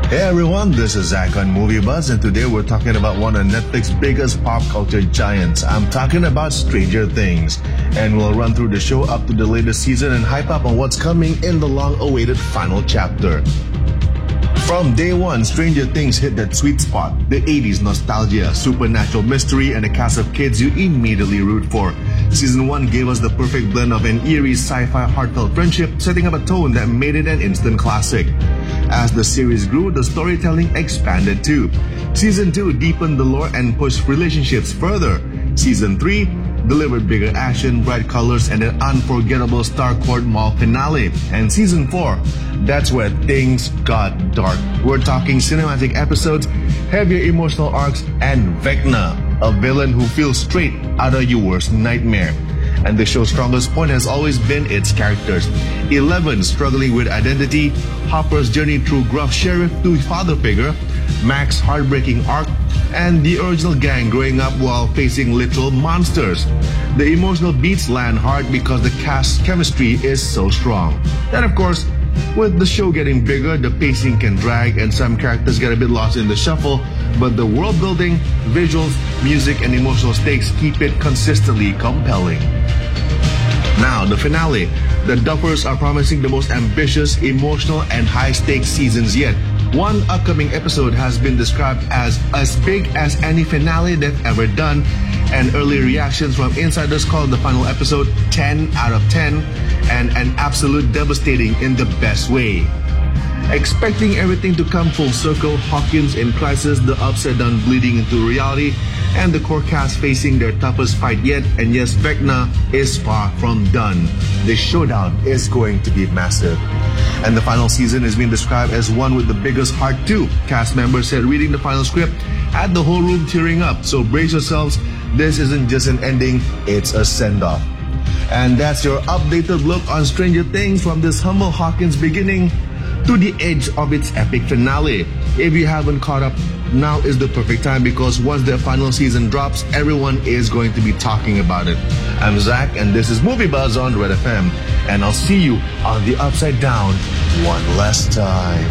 Hey everyone, this is Zach on Movie Buzz, and today we're talking about one of Netflix's biggest pop culture giants. I'm talking about Stranger Things, and we'll run through the show up to the latest season and hype up on what's coming in the long-awaited final chapter. From day one, Stranger Things hit that sweet spot, the 80s nostalgia, supernatural mystery, and a cast of kids you immediately root for. Season 1 gave us the perfect blend of an eerie sci-fi heartfelt friendship, setting up a tone that made it an instant classic. As the series grew, the storytelling expanded too. Season 2 deepened the lore and pushed relationships further. Season 3 delivered bigger action, bright colors, and an unforgettable Starcourt Mall finale. And Season 4, that's where things got dark. We're talking cinematic episodes, heavier emotional arcs, and Vecna, a villain who feels straight out of your worst nightmare. And the show's strongest point has always been its characters. Eleven struggling with identity, Hopper's journey through gruff sheriff to father figure, Mac's heartbreaking arc, and the original gang growing up while facing literal monsters. The emotional beats land hard because the cast's chemistry is so strong. And of course, with the show getting bigger, the pacing can drag and some characters get a bit lost in the shuffle, but the world building, visuals, music, and emotional stakes keep it consistently compelling. Now, the finale. The Duffers are promising the most ambitious, emotional, and high-stakes seasons yet. One upcoming episode has been described as big as any finale they've ever done, and early reactions from insiders call the final episode 10 out of 10 and an absolute devastating in the best way. Expecting everything to come full circle, Hawkins in crisis, the upside down bleeding into reality, and the core cast facing their toughest fight yet, and yes, Vecna is far from done. The showdown is going to be massive. And the final season is being described as one with the biggest heart too. Cast members said reading the final script had the whole room tearing up, so brace yourselves, this isn't just an ending, it's a send-off. And that's your updated look on Stranger Things, from this humble Hawkins beginning to the edge of its epic finale. If you haven't caught up, now is the perfect time, because once the final season drops, everyone is going to be talking about it. I'm Zach, and this is Movie Buzz on Red FM, and I'll see you on the Upside Down one last time.